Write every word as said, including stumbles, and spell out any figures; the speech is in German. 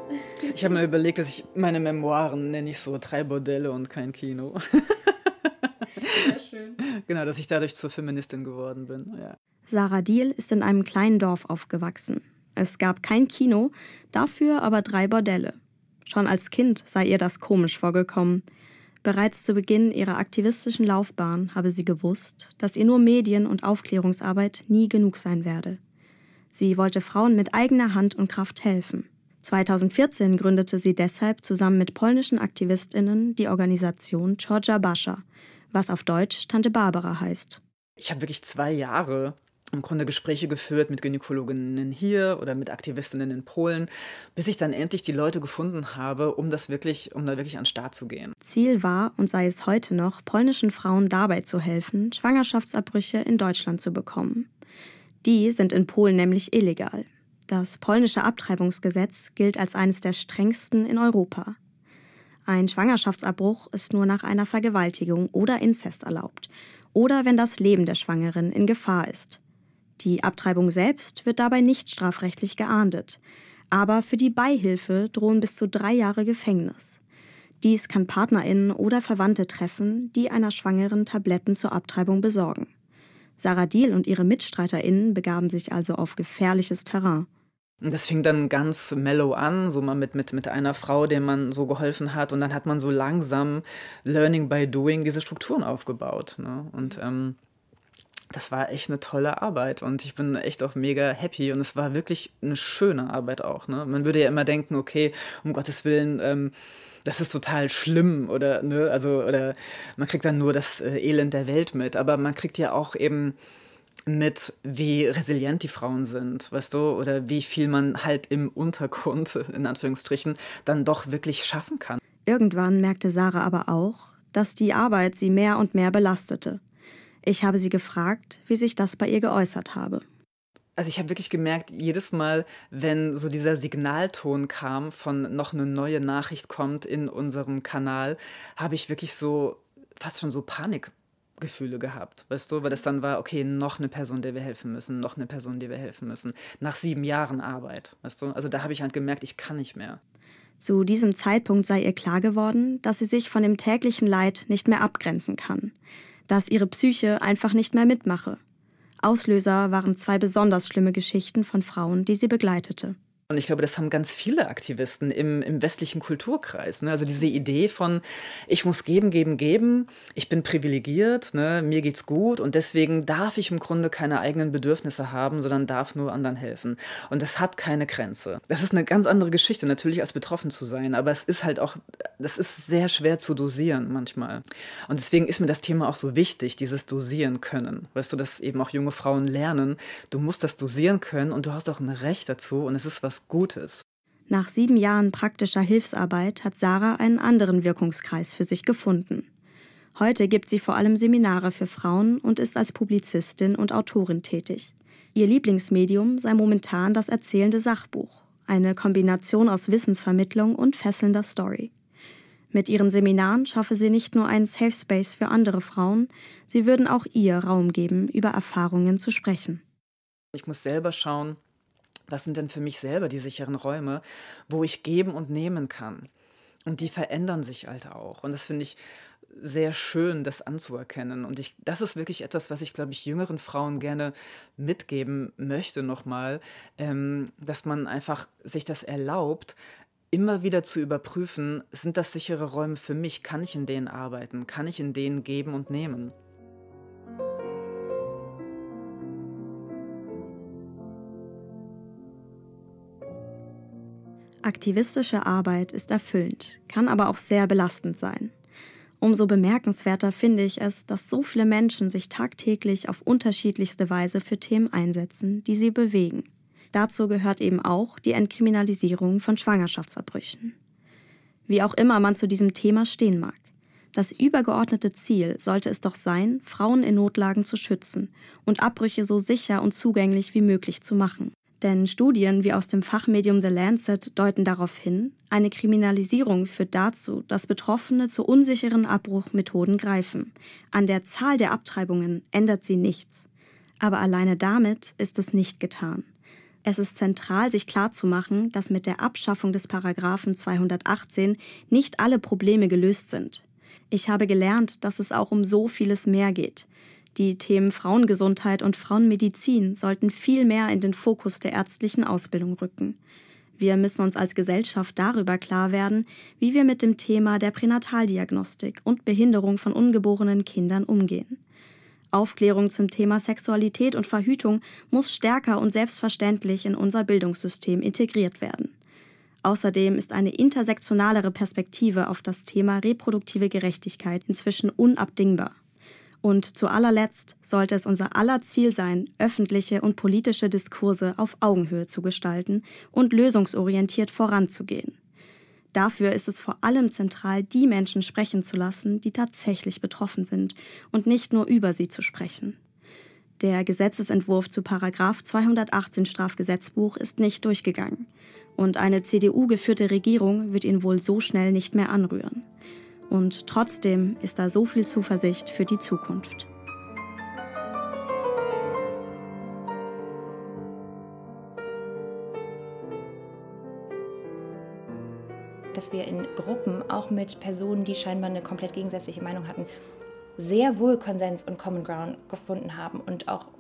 Ich habe mir überlegt, dass ich meine Memoiren nenne ich so drei Bordelle und kein Kino. Sehr schön. Genau, dass ich dadurch zur Feministin geworden bin, ja. Sarah Diehl ist in einem kleinen Dorf aufgewachsen. Es gab kein Kino, dafür aber drei Bordelle. Schon als Kind sei ihr das komisch vorgekommen. Bereits zu Beginn ihrer aktivistischen Laufbahn habe sie gewusst, dass ihr nur Medien- und Aufklärungsarbeit nie genug sein werde. Sie wollte Frauen mit eigener Hand und Kraft helfen. zweitausendvierzehn gründete sie deshalb zusammen mit polnischen AktivistInnen die Organisation Georgia Basza, was auf Deutsch Tante Barbara heißt. Ich habe wirklich zwei Jahre im Grunde Gespräche geführt mit Gynäkologinnen hier oder mit Aktivistinnen in Polen, bis ich dann endlich die Leute gefunden habe, um das wirklich, um da wirklich an den Start zu gehen. Ziel war und sei es heute noch, polnischen Frauen dabei zu helfen, Schwangerschaftsabbrüche in Deutschland zu bekommen. Die sind in Polen nämlich illegal. Das polnische Abtreibungsgesetz gilt als eines der strengsten in Europa. Ein Schwangerschaftsabbruch ist nur nach einer Vergewaltigung oder Inzest erlaubt oder wenn das Leben der Schwangeren in Gefahr ist. Die Abtreibung selbst wird dabei nicht strafrechtlich geahndet, aber für die Beihilfe drohen bis zu drei Jahre Gefängnis. Dies kann PartnerInnen oder Verwandte treffen, die einer Schwangeren Tabletten zur Abtreibung besorgen. Sarah Diehl und ihre MitstreiterInnen begaben sich also auf gefährliches Terrain. Das fing dann ganz mellow an, so mal mit, mit, mit einer Frau, der man so geholfen hat. Und dann hat man so langsam, learning by doing, diese Strukturen aufgebaut. Ne? Und ähm, das war echt eine tolle Arbeit. Und ich bin echt auch mega happy. Und es war wirklich eine schöne Arbeit auch. Ne? Man würde ja immer denken, okay, um Gottes Willen, ähm, das ist total schlimm. Oder, ne? also, oder man kriegt dann nur das äh, Elend der Welt mit. Aber man kriegt ja auch eben mit, wie resilient die Frauen sind, weißt du, oder wie viel man halt im Untergrund, in Anführungsstrichen, dann doch wirklich schaffen kann. Irgendwann merkte Sarah aber auch, dass die Arbeit sie mehr und mehr belastete. Ich habe sie gefragt, wie sich das bei ihr geäußert habe. Also ich habe wirklich gemerkt, jedes Mal, wenn so dieser Signalton kam, von noch eine neue Nachricht kommt in unserem Kanal, habe ich wirklich so, fast schon so Panik Gefühle gehabt, weißt du, weil das dann war, okay, noch eine Person, der wir helfen müssen, noch eine Person, der wir helfen müssen, nach sieben Jahren Arbeit, weißt du, also da habe ich halt gemerkt, ich kann nicht mehr. Zu diesem Zeitpunkt sei ihr klar geworden, dass sie sich von dem täglichen Leid nicht mehr abgrenzen kann, dass ihre Psyche einfach nicht mehr mitmache. Auslöser waren zwei besonders schlimme Geschichten von Frauen, die sie begleitete. Und ich glaube, das haben ganz viele Aktivisten im, im westlichen Kulturkreis. Ne? Also diese Idee von, ich muss geben, geben, geben, ich bin privilegiert, ne? Mir geht's gut und deswegen darf ich im Grunde keine eigenen Bedürfnisse haben, sondern darf nur anderen helfen. Und das hat keine Grenze. Das ist eine ganz andere Geschichte, natürlich als betroffen zu sein, aber es ist halt auch, das ist sehr schwer zu dosieren manchmal. Und deswegen ist mir das Thema auch so wichtig, dieses Dosieren können. Weißt du, dass eben auch junge Frauen lernen, du musst das dosieren können und du hast auch ein Recht dazu und es ist was Gutes. Nach sieben Jahren praktischer Hilfsarbeit hat Sarah einen anderen Wirkungskreis für sich gefunden. Heute gibt sie vor allem Seminare für Frauen und ist als Publizistin und Autorin tätig. Ihr Lieblingsmedium sei momentan das erzählende Sachbuch, eine Kombination aus Wissensvermittlung und fesselnder Story. Mit ihren Seminaren schaffe sie nicht nur einen Safe Space für andere Frauen, sie würden auch ihr Raum geben, über Erfahrungen zu sprechen. Ich muss selber schauen, was sind denn für mich selber die sicheren Räume, wo ich geben und nehmen kann. Und die verändern sich halt auch. Und das finde ich sehr schön, das anzuerkennen. Und ich, das ist wirklich etwas, was ich, glaube ich, jüngeren Frauen gerne mitgeben möchte nochmal, ähm, dass man einfach sich das erlaubt, immer wieder zu überprüfen, sind das sichere Räume für mich? Kann ich in denen arbeiten? Kann ich in denen geben und nehmen? Aktivistische Arbeit ist erfüllend, kann aber auch sehr belastend sein. Umso bemerkenswerter finde ich es, dass so viele Menschen sich tagtäglich auf unterschiedlichste Weise für Themen einsetzen, die sie bewegen. Dazu gehört eben auch die Entkriminalisierung von Schwangerschaftsabbrüchen. Wie auch immer man zu diesem Thema stehen mag. Das übergeordnete Ziel sollte es doch sein, Frauen in Notlagen zu schützen und Abbrüche so sicher und zugänglich wie möglich zu machen. Denn Studien wie aus dem Fachmedium The Lancet deuten darauf hin, eine Kriminalisierung führt dazu, dass Betroffene zu unsicheren Abbruchmethoden greifen. An der Zahl der Abtreibungen ändert sie nichts. Aber alleine damit ist es nicht getan. Es ist zentral, sich klarzumachen, dass mit der Abschaffung des Paragraphen zweihundertachtzehn nicht alle Probleme gelöst sind. Ich habe gelernt, dass es auch um so vieles mehr geht. Die Themen Frauengesundheit und Frauenmedizin sollten viel mehr in den Fokus der ärztlichen Ausbildung rücken. Wir müssen uns als Gesellschaft darüber klar werden, wie wir mit dem Thema der Pränataldiagnostik und Behinderung von ungeborenen Kindern umgehen. Aufklärung zum Thema Sexualität und Verhütung muss stärker und selbstverständlich in unser Bildungssystem integriert werden. Außerdem ist eine intersektionalere Perspektive auf das Thema reproduktive Gerechtigkeit inzwischen unabdingbar. Und zu allerletzt sollte es unser aller Ziel sein, öffentliche und politische Diskurse auf Augenhöhe zu gestalten und lösungsorientiert voranzugehen. Dafür ist es vor allem zentral, die Menschen sprechen zu lassen, die tatsächlich betroffen sind und nicht nur über sie zu sprechen. Der Gesetzesentwurf zu Paragraph zweihundertachtzehn Strafgesetzbuch ist nicht durchgegangen und eine C D U-geführte Regierung wird ihn wohl so schnell nicht mehr anrühren. Und trotzdem ist da so viel Zuversicht für die Zukunft. Dass wir in Gruppen, auch mit Personen, die scheinbar eine komplett gegensätzliche Meinung hatten, sehr wohl Konsens und Common Ground gefunden haben und auch